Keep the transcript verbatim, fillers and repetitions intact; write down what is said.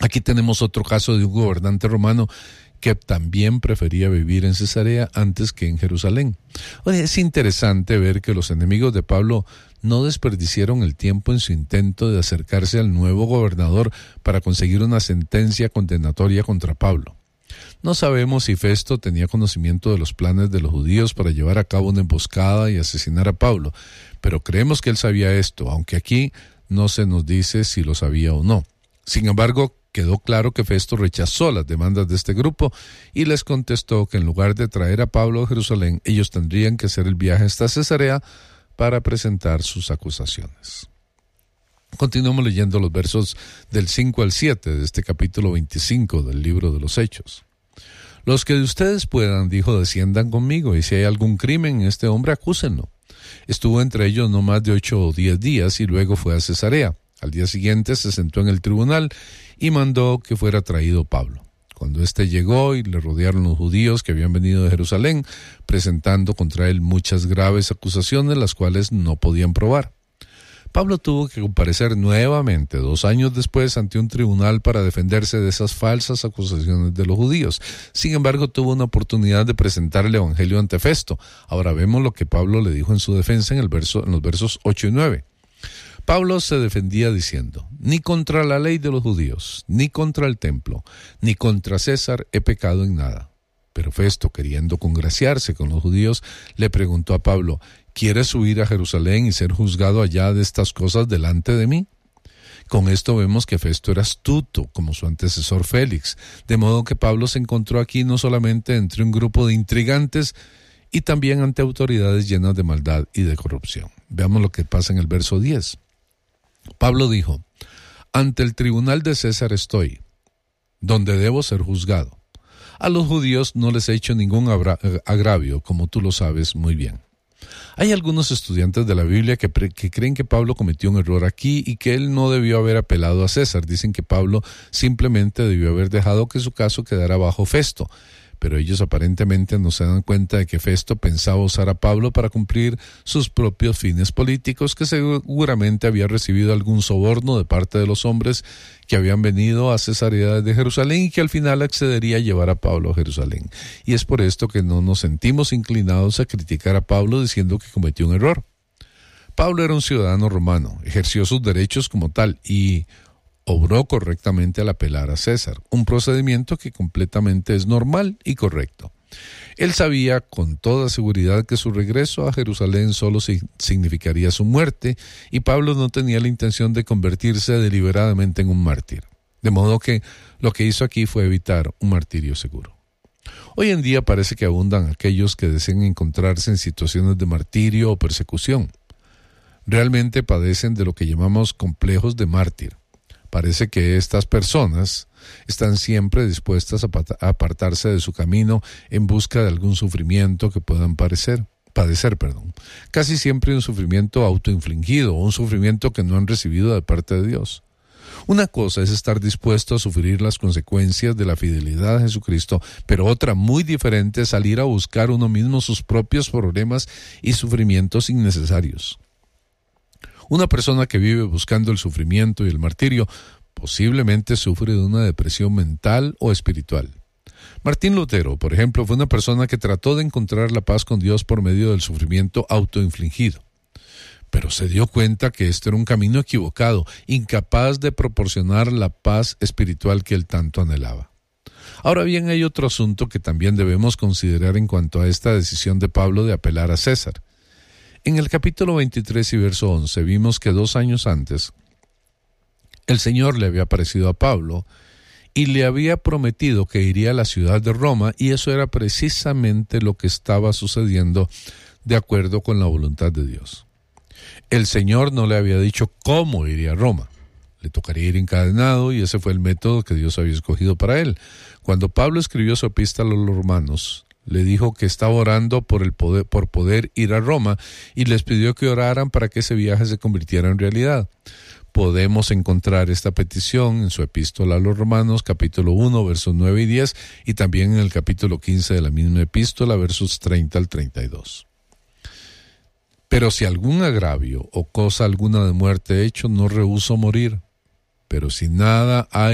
Aquí tenemos otro caso de un gobernante romano que también prefería vivir en Cesarea antes que en Jerusalén. Oye, es interesante ver que los enemigos de Pablo no desperdiciaron el tiempo en su intento de acercarse al nuevo gobernador para conseguir una sentencia condenatoria contra Pablo. No sabemos si Festo tenía conocimiento de los planes de los judíos para llevar a cabo una emboscada y asesinar a Pablo, pero creemos que él sabía esto, aunque aquí no se nos dice si lo sabía o no. Sin embargo, quedó claro que Festo rechazó las demandas de este grupo y les contestó que en lugar de traer a Pablo a Jerusalén, ellos tendrían que hacer el viaje hasta Cesarea para presentar sus acusaciones. Continuamos leyendo los versos del cinco al siete de este capítulo veinticinco del libro de los Hechos. Los que de ustedes puedan, dijo, desciendan conmigo, y si hay algún crimen en este hombre, acúsenlo. Estuvo entre ellos no más de ocho o diez días y luego fue a Cesarea. Al día siguiente se sentó en el tribunal y mandó que fuera traído Pablo. Cuando éste llegó y le rodearon los judíos que habían venido de Jerusalén, presentando contra él muchas graves acusaciones, las cuales no podían probar. Pablo tuvo que comparecer nuevamente dos años después ante un tribunal para defenderse de esas falsas acusaciones de los judíos. Sin embargo, tuvo una oportunidad de presentar el evangelio ante Festo. Ahora vemos lo que Pablo le dijo en su defensa en, el verso, en los versos ocho y nueve. Pablo se defendía diciendo: ni contra la ley de los judíos, ni contra el templo, ni contra César he pecado en nada. Pero Festo, queriendo congraciarse con los judíos, le preguntó a Pablo: ¿quieres subir a Jerusalén y ser juzgado allá de estas cosas delante de mí? Con esto vemos que Festo era astuto, como su antecesor Félix, de modo que Pablo se encontró aquí no solamente entre un grupo de intrigantes, y también ante autoridades llenas de maldad y de corrupción. Veamos lo que pasa en el verso diez. Pablo dijo: ante el tribunal de César estoy, donde debo ser juzgado. A los judíos no les he hecho ningún agravio, como tú lo sabes muy bien. Hay algunos estudiantes de la Biblia que, pre- que creen que Pablo cometió un error aquí y que él no debió haber apelado a César. Dicen que Pablo simplemente debió haber dejado que su caso quedara bajo Festo. Pero ellos aparentemente no se dan cuenta de que Festo pensaba usar a Pablo para cumplir sus propios fines políticos, que seguramente había recibido algún soborno de parte de los hombres que habían venido a Cesarea de Jerusalén y que al final accedería a llevar a Pablo a Jerusalén. Y es por esto que no nos sentimos inclinados a criticar a Pablo diciendo que cometió un error. Pablo era un ciudadano romano, ejerció sus derechos como tal y obró correctamente al apelar a César, un procedimiento que completamente es normal y correcto. Él sabía con toda seguridad que su regreso a Jerusalén solo significaría su muerte, y Pablo no tenía la intención de convertirse deliberadamente en un mártir. De modo que lo que hizo aquí fue evitar un martirio seguro. Hoy en día parece que abundan aquellos que desean encontrarse en situaciones de martirio o persecución. Realmente padecen de lo que llamamos complejos de mártir. Parece que estas personas están siempre dispuestas a apartarse de su camino en busca de algún sufrimiento que puedan padecer, padecer, perdón. Casi siempre un sufrimiento autoinfligido o un sufrimiento que no han recibido de parte de Dios. Una cosa es estar dispuesto a sufrir las consecuencias de la fidelidad a Jesucristo, pero otra muy diferente es salir a buscar uno mismo sus propios problemas y sufrimientos innecesarios. Una persona que vive buscando el sufrimiento y el martirio posiblemente sufre de una depresión mental o espiritual. Martín Lutero, por ejemplo, fue una persona que trató de encontrar la paz con Dios por medio del sufrimiento autoinfligido. Pero se dio cuenta que este era un camino equivocado, incapaz de proporcionar la paz espiritual que él tanto anhelaba. Ahora bien, hay otro asunto que también debemos considerar en cuanto a esta decisión de Pablo de apelar a César. En el capítulo veintitrés y verso once vimos que dos años antes el Señor le había aparecido a Pablo y le había prometido que iría a la ciudad de Roma, y eso era precisamente lo que estaba sucediendo de acuerdo con la voluntad de Dios. El Señor no le había dicho cómo iría a Roma. Le tocaría ir encadenado, y ese fue el método que Dios había escogido para él. Cuando Pablo escribió su epístola a los romanos, le dijo que estaba orando por el poder, por poder ir a Roma, y les pidió que oraran para que ese viaje se convirtiera en realidad. Podemos encontrar esta petición en su epístola a los romanos, capítulo uno, versos nueve y diez, y también en el capítulo quince de la misma epístola, versos treinta al treinta y dos. Pero si algún agravio o cosa alguna de muerte he hecho, no rehúso morir. Pero si nada hay